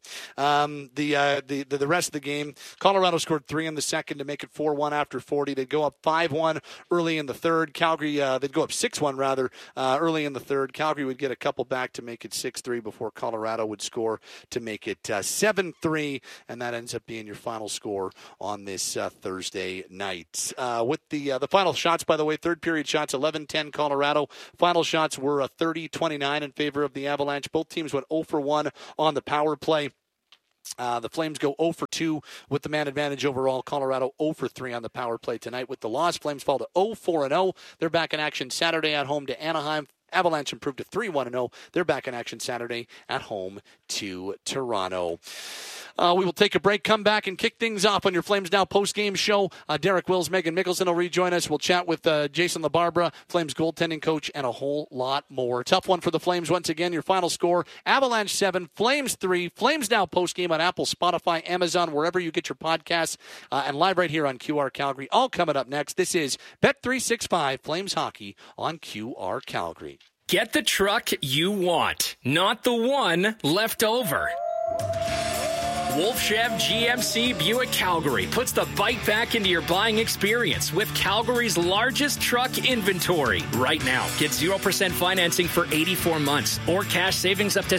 Speaker 16: The rest of the game, Colorado scored 3 in the second to make it 4-1 after 40. They'd go up 5-1 early in the third. Calgary, they'd go up 6-1 rather early in the third. Calgary would get a couple back to make it 6-3 before Colorado would score to make it 7-3, and that ends up being your final score on this Thursday night. With the final shots, by the way, third period shots, 11-10 Colorado. Final shots were 30-29 in favor of the Avalanche. Both teams went 0 for 1 on the power play. The Flames go 0 for 2 with the man advantage overall. Colorado 0 for 3 on the power play tonight. With the loss, Flames fall to 0-4-0. They're back in action Saturday at home to Anaheim. Avalanche improved to 3-1-0. They're back in action Saturday at home to Toronto. We will take a break, come back, and kick things off on your Flames Now post-game show. Derek Wills, Megan Mickelson will rejoin us. We'll chat with Jason LaBarbera, Flames goaltending coach, and a whole lot more. Tough one for the Flames once again. Your final score, Avalanche 7, Flames 3. Flames Now post-game on Apple, Spotify, Amazon, wherever you get your podcasts, and live right here on QR Calgary. All coming up next. This is Bet365 Flames Hockey on QR Calgary.
Speaker 14: Get the truck you want, not the one left over. Wolf Chev GMC Buick Calgary puts the bike back into your buying experience with Calgary's largest truck inventory. Right now, get 0% financing for 84 months or cash savings up to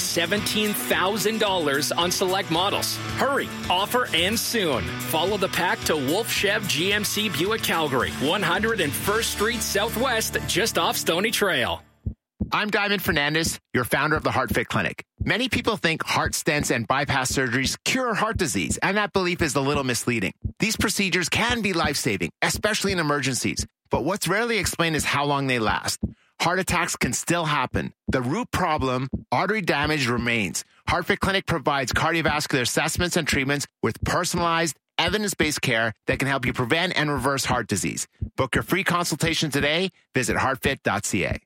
Speaker 14: $17,000 on select models. Hurry, offer ends soon. Follow the pack to Wolf Chev GMC Buick Calgary, 101st Street Southwest, just off Stony Trail.
Speaker 18: I'm Diamond Fernandez, your founder of the HeartFit Clinic. Many people think heart stents and bypass surgeries cure heart disease, and that belief is a little misleading. These procedures can be life-saving, especially in emergencies, but what's rarely explained is how long they last. Heart attacks can still happen. The root problem, artery damage, remains. HeartFit Clinic provides cardiovascular assessments and treatments with personalized, evidence-based care that can help you prevent and reverse heart disease. Book your free consultation today. Visit heartfit.ca.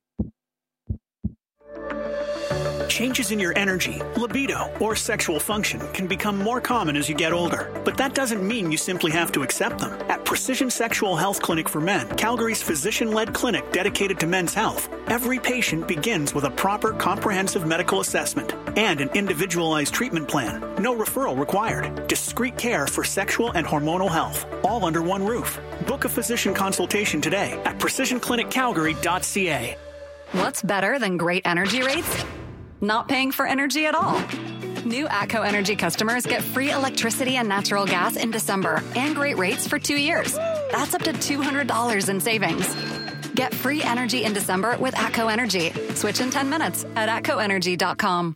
Speaker 19: Changes in your energy, libido, or sexual function can become more common as you get older, but that doesn't mean you simply have to accept them. At Precision Sexual Health Clinic for Men, Calgary's physician-led clinic dedicated to men's health, every patient begins with a proper comprehensive medical assessment and an individualized treatment plan. No referral required. Discreet care for sexual and hormonal health, all under one roof. Book a physician consultation today at precisioncliniccalgary.ca.
Speaker 15: What's better than great energy rates? Not paying for energy at all. New ATCO Energy customers get free electricity and natural gas in December and great rates for 2 years. That's up to $200 in savings. Get free energy in December with ATCO Energy. Switch in 10 minutes at atcoenergy.com.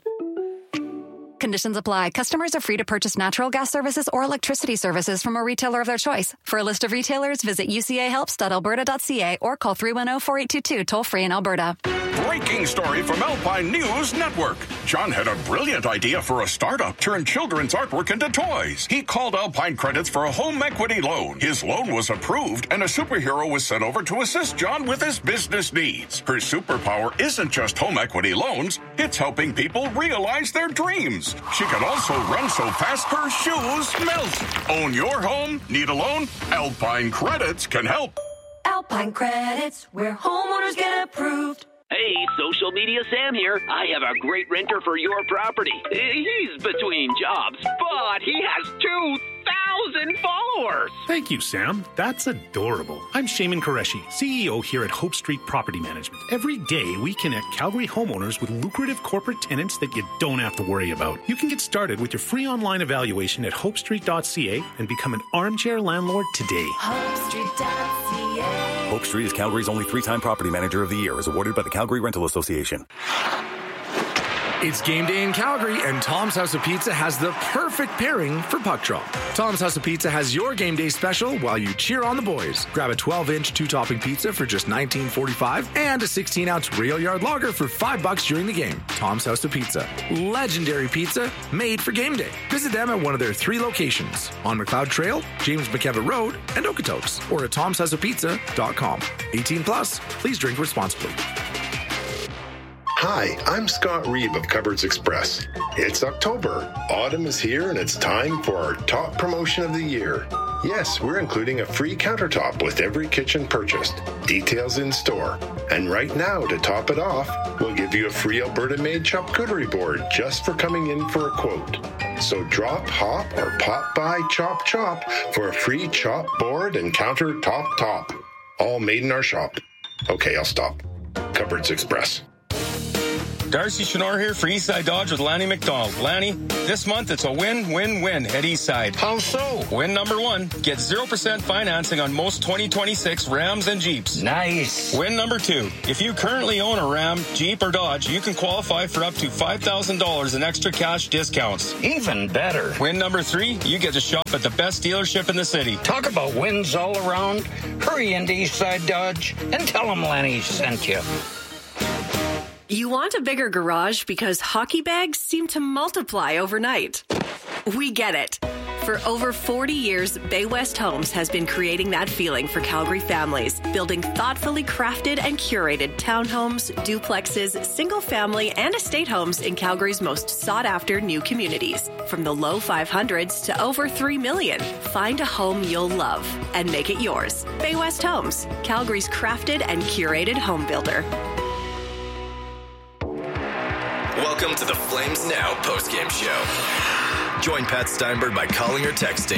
Speaker 15: Conditions apply. Customers are free to purchase natural gas services or electricity services from a retailer of their choice. For a list of retailers, visit ucahelps.alberta.ca or call 310-4822 toll-free in Alberta.
Speaker 3: Breaking story from Alpine News Network. John had a brilliant idea for a startup, turn children's artwork into toys. He called Alpine Credits for a home equity loan. His loan was approved, and a superhero was sent over to assist John with his business needs. Her superpower isn't just home equity loans, it's helping people realize their dreams. She can also run so fast her shoes melt. Own your home? Need a loan? Alpine Credits can help.
Speaker 4: Alpine Credits, where homeowners get approved.
Speaker 20: Hey, Social Media Sam here. I have a great renter for your property. He's between jobs, but he has 2,000 followers.
Speaker 6: Thank you, Sam. That's adorable. I'm Shaman Qureshi, CEO here at Hope Street Property Management. Every day, we connect Calgary homeowners with lucrative corporate tenants that you don't have to worry about. You can get started with your free online evaluation at hopestreet.ca and become an armchair landlord today.
Speaker 4: HopeStreet.ca.
Speaker 7: Hope Street is Calgary's only 3-time Property Manager of the Year, as awarded by the Calgary Rental Association.
Speaker 21: It's game day in Calgary, and Tom's House of Pizza has the perfect pairing for puck drop. Tom's House of Pizza has your game day special while you cheer on the boys. Grab a 12-inch 2-topping pizza for just $19.45 and a 16-ounce Rail Yard Lager for $5 during the game. Tom's House of Pizza. Legendary pizza made for game day. Visit them at one of their 3 locations, on McLeod Trail, James McKevitt Road, and Okotoks, or at tomshouseofpizza.com. 18 plus, please drink responsibly.
Speaker 22: Hi, I'm Scott Reeb of Cupboards Express. It's October. Autumn is here and it's time for our top promotion of the year. Yes, we're including a free countertop with every kitchen purchased. Details in store. And right now, to top it off, we'll give you a free Alberta-made charcuterie board just for coming in for a quote. So drop, hop, or pop by Chop Chop for a free chop board and countertop top. All made in our shop. Okay, I'll stop. Cupboards Express.
Speaker 5: Darcy Chenor here for Eastside Dodge with Lanny McDonald. Lanny, this month it's a win-win-win at Eastside. How so? Win number 1, get 0% financing on most 2026 Rams and Jeeps. Nice. Win number 2, if you currently own a Ram, Jeep, or Dodge, you can qualify for up to $5,000 in extra cash discounts. Even better. Win number 3, you get to shop at the best dealership in the city.
Speaker 8: Talk about wins all around. Hurry into Eastside Dodge and tell them Lanny sent you.
Speaker 23: You want a bigger garage because hockey bags seem to multiply overnight. We get it. For over 40 years, Bay West Homes has been creating that feeling for Calgary families, building thoughtfully crafted and curated townhomes, duplexes, single-family, and estate homes in Calgary's most sought-after new communities. From the low 500s to over $3 million, find a home you'll love and make it yours. Bay West Homes, Calgary's crafted and curated home builder.
Speaker 9: Welcome to the Flames Now postgame show. Join Pat Steinberg by calling or texting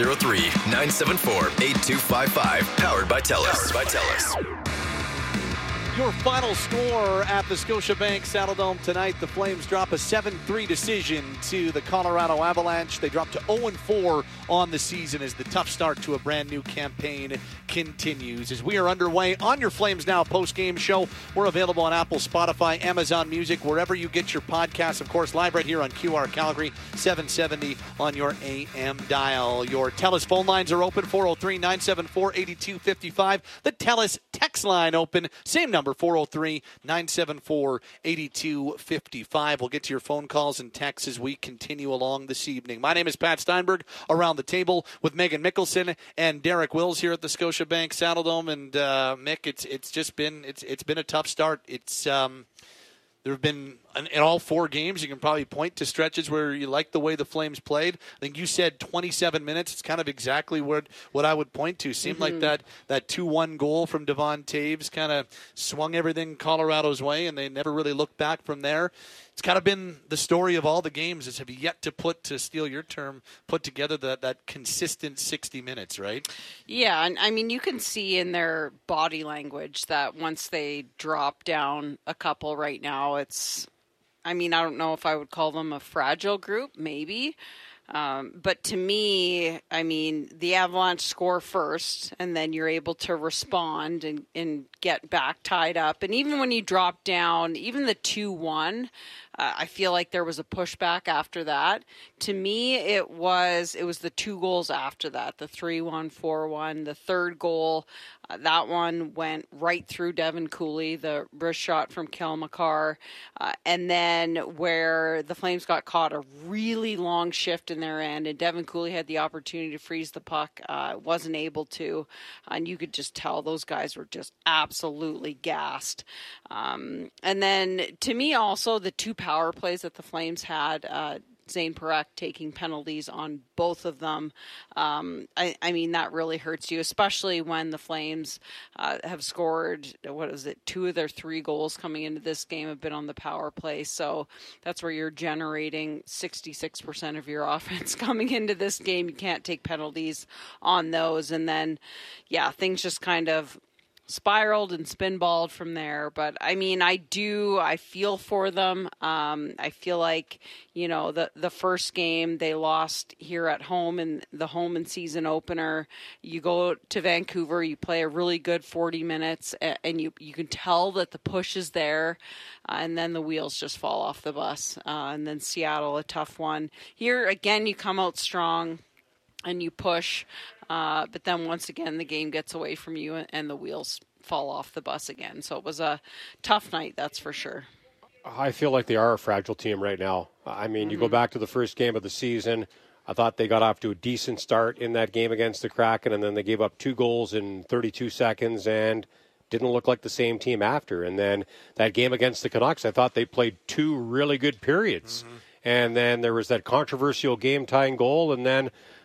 Speaker 9: 403-974-8255. Powered by TELUS.
Speaker 16: Your final score at the Scotiabank Saddledome tonight, the Flames drop a 7-3 decision to the Colorado Avalanche. They drop to 0-4 on the season as the tough start to a brand new campaign continues. As we are underway on your Flames Now post-game show, we're available on Apple, Spotify, Amazon Music, wherever you get your podcasts. Of course, live right here on QR Calgary, 770 on your AM dial. Your TELUS phone lines are open, 403-974-8255. The TELUS text line open, same number, 403-974-8255. We'll get to your phone calls and texts as we continue along this evening. My name is Pat Steinberg, around the table with Megan Mickelson and Derek Wills here at the Scotiabank Saddledome. And Mick, it's been a tough start. There have been, in all 4 games, you can probably point to stretches where you like the way the Flames played. I think you said 27 minutes. It's kind of exactly what I would point to. Seemed like that 2-1 goal from Devon Taves kind of swung everything Colorado's way, and they never really looked back from there. It's kind of been the story of all the games is have yet to steal your term, put together that consistent 60 minutes, right?
Speaker 1: Yeah, and I mean, you can see in their body language that once they drop down a couple right now, I don't know if I would call them a fragile group, maybe. But to me, I mean, the Avalanche score first, and then you're able to respond and get back tied up. And even when you drop down, even the 2-1, I feel like there was a pushback after that. To me, it was the 2 goals after that, the 3-1, 4-1, the third goal. That one went right through Devin Cooley, the wrist shot from Kel McCarr. And then where the Flames got caught a really long shift in their end, and Devin Cooley had the opportunity to freeze the puck, wasn't able to. And you could just tell those guys were just absolutely gassed. And then to me also, the 2 power plays that the Flames had, Zane Parekh taking penalties on both of them. I mean, that really hurts you, especially when the Flames have scored, 2 of their 3 goals coming into this game have been on the power play. So that's where you're generating 66% of your offense coming into this game. You can't take penalties on those. And then, things just kind of spiraled and spinballed from there. But I mean, I feel for them. I feel like, the first game they lost here at home in the home and season opener. You go to Vancouver, you play a really good 40 minutes, and you can tell that the push is there, and then the wheels just fall off the bus. And then Seattle, a tough one. Here again, you come out strong and you push. But then once again, the game gets away from you and the wheels fall off the bus again. So it was a tough night, that's for sure.
Speaker 2: I feel like they are a fragile team right now. I mean, you go back to the first game of the season, I thought they got off to a decent start in that game against the Kraken, and then they gave up 2 goals in 32 seconds and didn't look like the same team after. And then that game against the Canucks, I thought they played 2 really good periods. And then there was that controversial game-tying goal, and then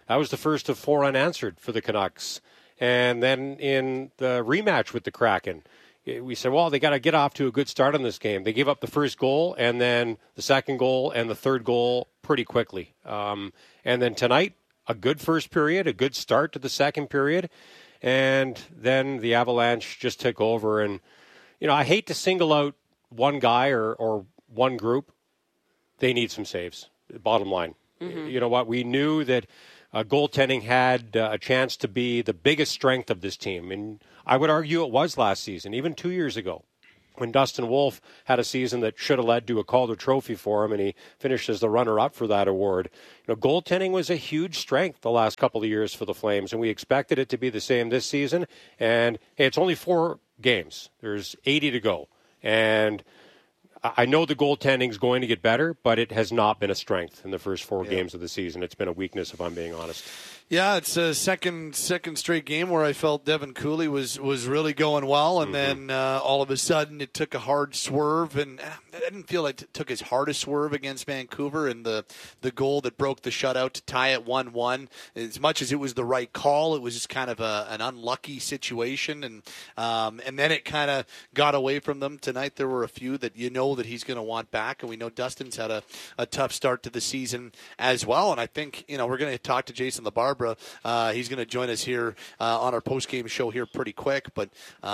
Speaker 2: That was the first of 4 unanswered for the Canucks. And then in the rematch with the Kraken, we said, well, they got to get off to a good start on this game. They gave up the first goal and then the second goal and the third goal pretty quickly. And then tonight, a good first period, a good start to the second period. And then the Avalanche just took over. And, I hate to single out one guy or one group. They need some saves, bottom line. Mm-hmm. You know what? We knew that goaltending had a chance to be the biggest strength of this team. And I would argue it was last season, even 2 years ago, when Dustin Wolf had a season that should have led to a Calder Trophy for him, and he finished as the runner-up for that award. Goaltending was a huge strength the last couple of years for the Flames, and we expected it to be the same this season. And hey, it's only 4 games. There's 80 to go. And I know the goaltending is going to get better, but it has not been a strength in the first 4 games of the season. It's been a weakness, if I'm being honest.
Speaker 16: Yeah, it's a second straight game where I felt Devin Cooley was really going well, and then all of a sudden it took a hard swerve, and I didn't feel like it took his hardest swerve against Vancouver, and the goal that broke the shutout to tie it 1-1. As much as it was the right call, it was just kind of an unlucky situation, and then it kind of got away from them. Tonight there were a few that that he's going to want back, and we know Dustin's had a tough start to the season as well, and I think we're going to talk to Jason LaBarbera. He's going to join us here on our post-game show here pretty quick. But,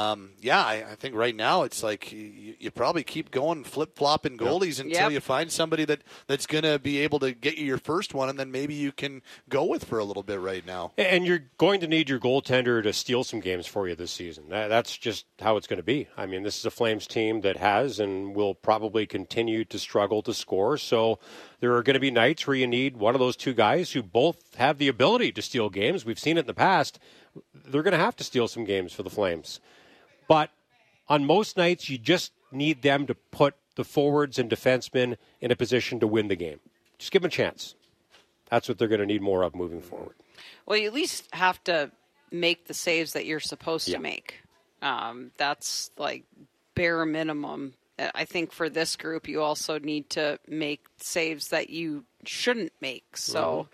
Speaker 16: I think right now it's like you probably keep going flip-flopping goalies until you find somebody that's going to be able to get you your first one, and then maybe you can go with for a little bit right now.
Speaker 2: And you're going to need your goaltender to steal some games for you this season. That's just how it's going to be. I mean, this is a Flames team that has and will probably continue to struggle to score. So there are going to be nights where you need one of those 2 guys who both have the ability to steal games. We've seen it in the past. They're going to have to steal some games for the Flames. But on most nights, you just need them to put the forwards and defensemen in a position to win the game. Just give them a chance. That's what they're going to need more of moving forward.
Speaker 1: Well, you at least have to make the saves that you're supposed to make. That's like bare minimum. I think for this group, you also need to make saves that you shouldn't make. So,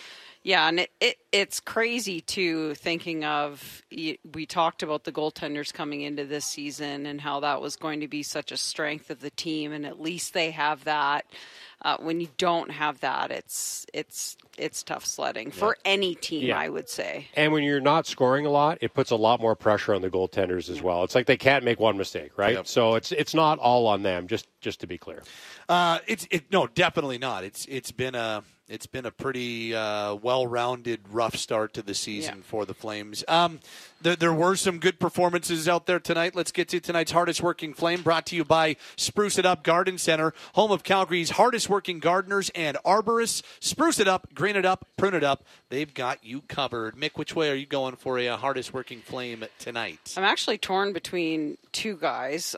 Speaker 1: and it's crazy, too, thinking of, we talked about the goaltenders coming into this season and how that was going to be such a strength of the team, and at least they have that. When you don't have that, it's tough sledding for any team, I would say.
Speaker 2: And when you're not scoring a lot, it puts a lot more pressure on the goaltenders as well. It's like they can't make one mistake, right? Yep. So it's not all on them. Just to be clear,
Speaker 16: no, definitely not. It's been a pretty well-rounded, rough start to the season for the Flames. There were some good performances out there tonight. Let's get to tonight's hardest working Flame, brought to you by Spruce It Up Garden Center, home of Calgary's hardest working gardeners and arborists. Spruce it up, green it up, prune it up. They've got you covered. Mick, which way are you going for a hardest working Flame tonight?
Speaker 1: I'm actually torn between 2 guys.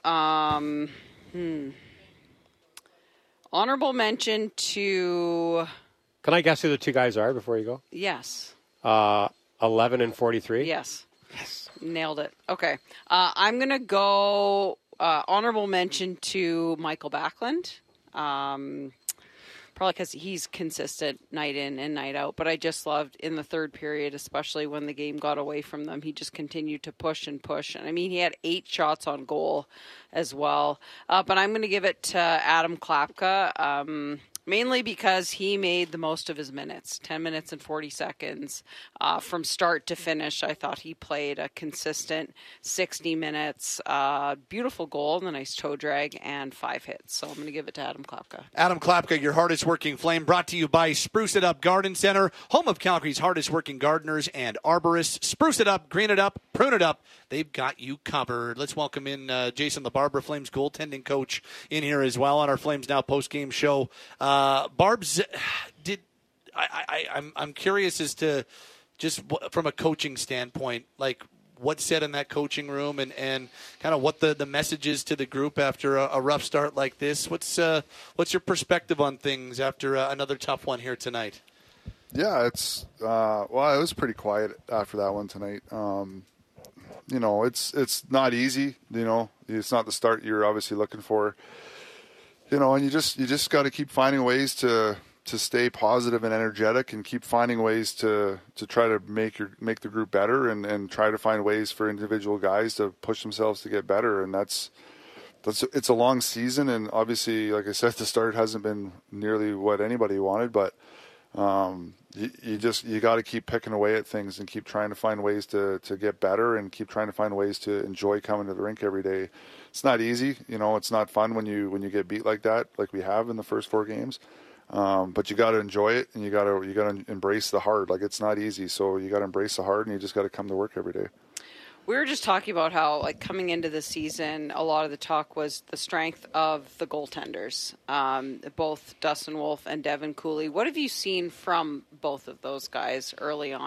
Speaker 1: Honorable mention to...
Speaker 2: Can I guess who the 2 guys are before you go?
Speaker 1: Yes.
Speaker 2: 11 and 43?
Speaker 1: Yes. Nailed it. Okay. I'm going to go honorable mention to Michael Backlund. Probably because he's consistent night in and night out. But I just loved in the third period, especially when the game got away from them, he just continued to push and push. And I mean, he had 8 shots on goal as well. But I'm going to give it to Adam Klapka. Mainly because he made the most of his minutes, 10 minutes and 40 seconds. From start to finish, I thought he played a consistent 60 minutes. Beautiful goal, and a nice toe drag, and 5 hits. So I'm going to give it to Adam Klapka.
Speaker 16: Adam Klapka, your hardest working Flame, brought to you by Spruce It Up Garden Center, home of Calgary's hardest working gardeners and arborists. Spruce it up, green it up, prune it up. They've got you covered. Let's welcome in Jason LaBarbera, Flames goaltending coach, in here as well on our Flames Now post-game show. Barbs, I'm curious as to just from a coaching standpoint, like what's said in that coaching room and kind of what the message is to the group after a rough start like this. What's your perspective on things after another tough one here tonight?
Speaker 11: Yeah, it was pretty quiet after that one tonight. It's not easy. It's not the start you're obviously looking for. And you just got to keep finding ways to stay positive and energetic and keep finding ways to try to make the group better and try to find ways for individual guys to push themselves to get better. And it's a long season, and obviously, like I said, the start hasn't been nearly what anybody wanted, but you got to keep picking away at things and keep trying to find ways to get better and keep trying to find ways to enjoy coming to the rink every day. It's not easy, it's not fun when you get beat like that, like we have in the first 4 games. But you got to enjoy it, and you got to embrace the hard. Like, it's not easy, so you got to embrace the hard, and you just got to come to work every day.
Speaker 1: We were just talking about how, like, coming into the season, a lot of the talk was the strength of the goaltenders, both Dustin Wolf and Devin Cooley. What have you seen from both of those guys early on?